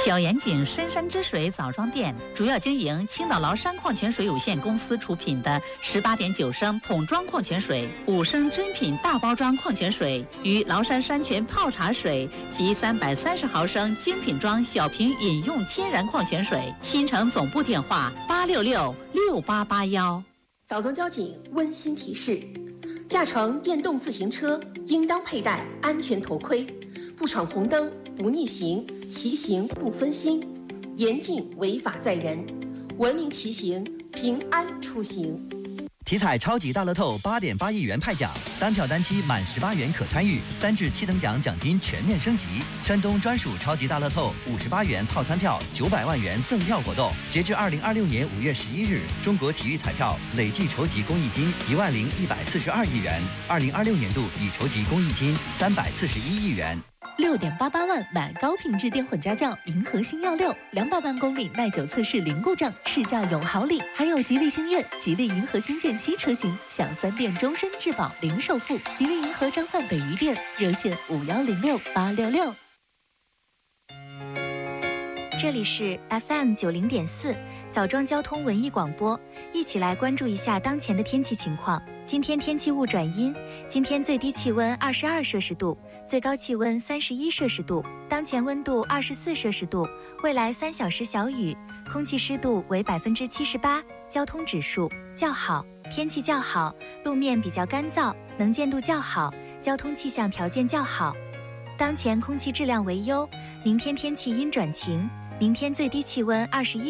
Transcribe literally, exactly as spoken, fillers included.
小盐井深山之水枣庄店主要经营青岛崂山矿泉水有限公司出品的十八点九升桶装矿泉水、五升珍品大包装矿泉水与崂山山泉泡茶水及三百三十毫升精品装小瓶饮用天然矿泉水。新城总部电话八六六六八八幺。 枣庄交警温馨提示：驾乘电动自行车应当佩戴安全头盔，不闯红灯，不逆行，骑行不分心，严禁违法载人，文明骑行，平安出行。 体彩超级大乐透八点八亿元派奖，单票单期满十八元可参与，三至七等奖奖金全面升级。山东专属超级大乐透五十八元套餐票九百万元赠票活动，截至二零二六年五月十一日，中国体育彩票累计筹集公益金一万零一百四十二亿元，二零二六年度已筹集公益金三百四十一亿元。 六点八八万买高品质电混家轿银河星耀六，两百万公里耐久测试零故障，试驾有好礼，还有吉利星越、吉利银河星舰七车型享三电终身质保零首付。吉利银河张范北余店热线五幺零六八六六。 这里是 F M 九零点四枣庄交通文艺广播，一起来关注一下当前的天气情况。今天天气雾转阴，今天最低气温二十二摄氏度，最高气温三十一摄氏度，当前温度二十四摄氏度，未来三小时小雨，空气湿度为百分之七十八，交通指数较好，天气较好，路面比较干燥，能见度较好，交通气象条件较好。当前空气质量为优，明天天气阴转晴，明天最低气温二十一